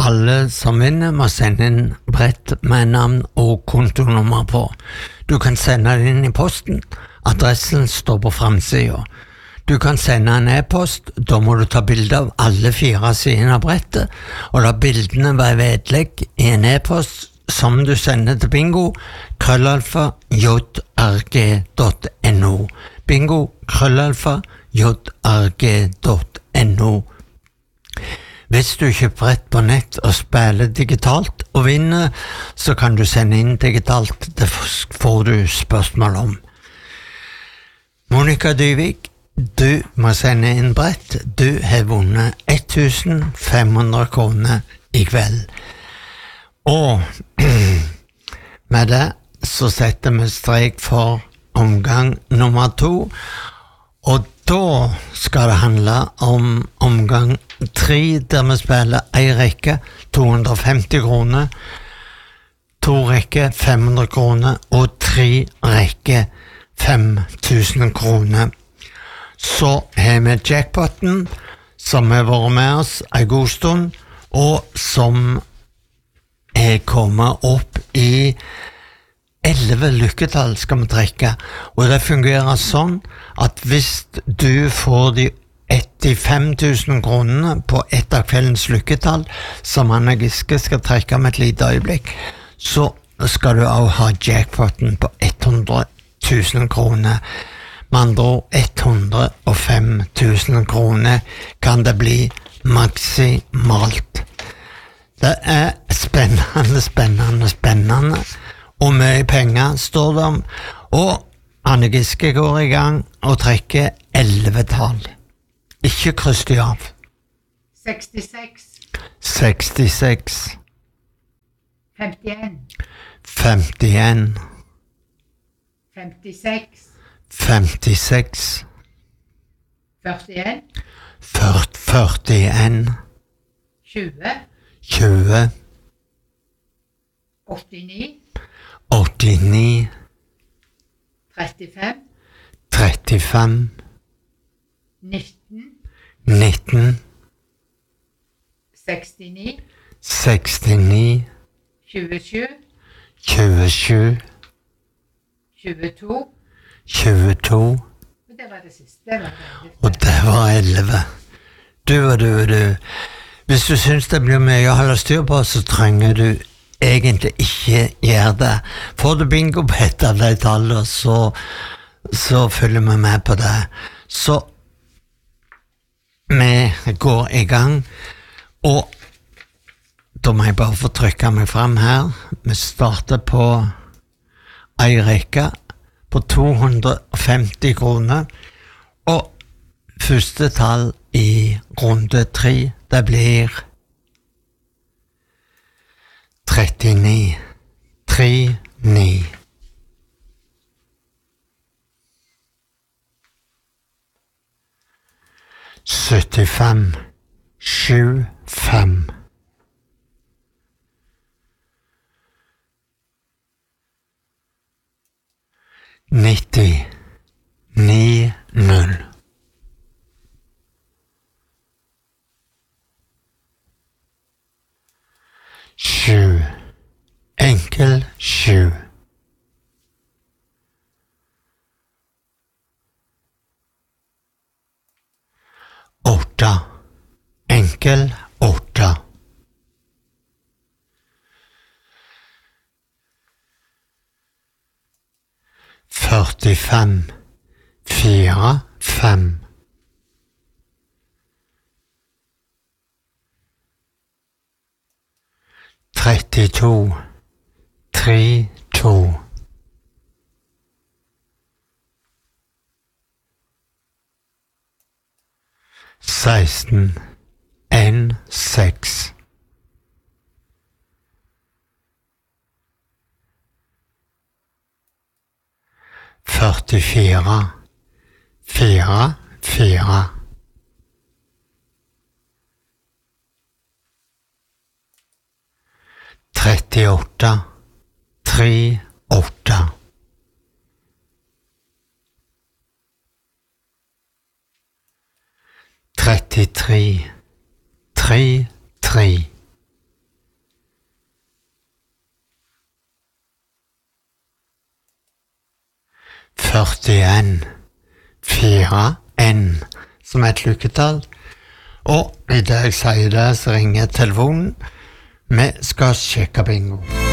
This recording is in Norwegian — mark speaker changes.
Speaker 1: alle som vinner må sende inn brett med navn og kontonummer på. Du kan sende det inn i posten. Adressen står på framsiden. Du kan sende en e-post. Da må du ta bilde av alle 4 sidene av brettet, og la bildene være vedlegg i en e-post som du sender til bingo @jrg.no. Bingo @jrg.no. Hvis du kjøper brett på nett og spiller digitalt og vinner, så kan du sende inn digitalt. Det får du spørsmål om. Monica Dyvik, du må sende inn brett. Du har vunnet 1500 kroner i kveld. Og med det så setter vi strek for omgang nummer 2. Og da skal det handle om omgang 3, der vi spiller en rekke 250 kroner, 2 rekker 500 kroner og 3 rekker 5000 kroner. Så har vi jackpotten, som har vært med oss en god stund, og som er kommet opp i 11 lykketall skal vi trekke, og det fungerer sånn at hvis du får de 85 000 kronene på et av kveldens lykketall, som Anne Giske skal trekke med et lite øyeblikk, så skal du også ha jackpotten på 100 000 kroner. Med andre ord 105 000 kroner kan det bli maksimalt. Det er spennende, og mye penger står det om, og Anne Giske går i gang og trekker 11 tall. Ikke kryss de av.
Speaker 2: 66
Speaker 1: 51
Speaker 2: 56
Speaker 1: 56
Speaker 2: 41
Speaker 1: 41
Speaker 2: 20 89 35 19 69 27 22 og det var det siste.
Speaker 1: Og det var 11. Du. Hvis du synes det blir mye å holde styr på, så trenger du egentlig ikke gjøre det. Får du bingo på et av de tallene, så følger vi med på det. Så vi går i gang, og da må jeg bare få trykke meg frem her. Vi starter på en rekke på 250 kroner, og første tall i runde 3, det blir 39 39 75 75 90 90 7 enkel 7 8 enkel 8 45 4 5 32 3 2 16 1 6 44 4 4 38 3 8 33 3 3 41 41 som er et lykketall. Og i det jeg sier det, så ringer telefonen. Vi skal sjekke bingo.